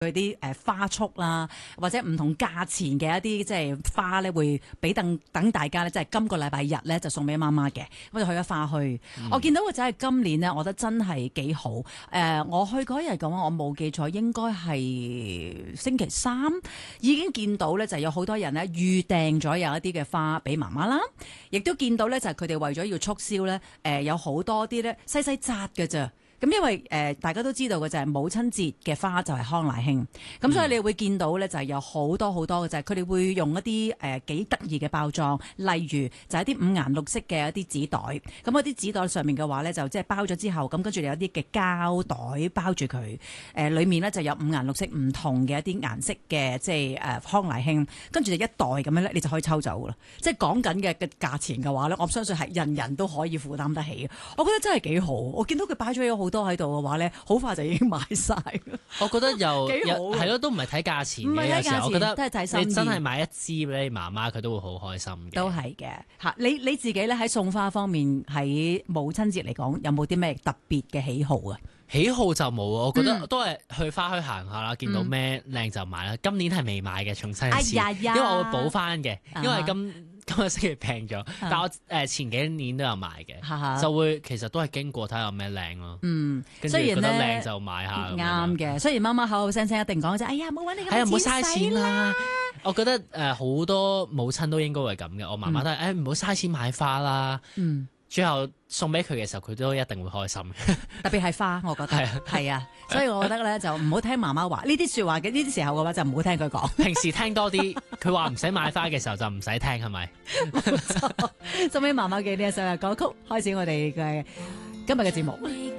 佢啲花束啦，或者唔同價錢嘅一啲即係花咧，會俾等大家咧，即係今個禮拜日咧就送俾媽媽嘅，咁就去咗花墟。我見到個仔係今年咧，我覺得真係幾好。我去嗰日嘅話，我冇記錯，應該係星期三已經見到咧，就有好多人咧預訂咗有一啲嘅花俾媽媽啦，亦都見到咧就係佢哋為咗要促銷咧，有好多啲咧細細紮嘅咋。咁因為大家都知道嘅就係母親節嘅花就係康乃馨，咁所以你會見到咧就係有好多好多嘅就係佢哋會用一啲幾得意嘅包裝，例如就係啲五顏六色嘅一啲紙袋，咁嗰啲紙袋上面嘅話咧就即係包咗之後，咁跟住有啲嘅膠袋包住佢，裡面咧就有五顏六色唔同嘅一啲顏色嘅即係康乃馨，跟住就一袋咁樣咧你就可以抽走噶啦，即係講緊嘅價錢嘅話咧，我相信係人人都可以負擔得起嘅，我覺得真係幾好，我見到佢擺咗有好多喺度嘅話咧，好快就已經買晒。 我覺得又幾好係咯，都唔係睇價錢嘅，有時候我覺得你真係買一支俾你媽媽，佢都會好開心嘅。 都係嘅嚇，你自己咧喺送花方面喺母親節嚟講，有冇啲咩特別嘅喜好啊？ 喜好就冇啊，我覺得都係去花墟行下啦，見到咩靚就買啦。今年係未買嘅，重新一次，因為我會補翻嘅，因為今個星期平咗，但我前幾年都有買嘅，就會其實都係經過睇下有咩靚咯。跟住覺得靚就買下。 啱嘅，雖然媽媽口口聲聲一定講就，哎呀冇揾你咁唔好嘥錢啦。我覺得好多母親都應該會咁嘅，我媽媽都係唔好嘥錢買花啦。最後送俾佢嘅時候，佢都一定會開心嘅。 特別係花，我覺得係啊，所以我覺得咧就唔好聽媽媽話呢啲説話嘅，呢啲時候嘅話就唔好聽佢講。 平時聽多啲，佢話唔使買花嘅時候就唔使聽，係咪？ 冇錯，送俾媽媽嘅呢一首歌曲，開始我哋嘅今日嘅節目。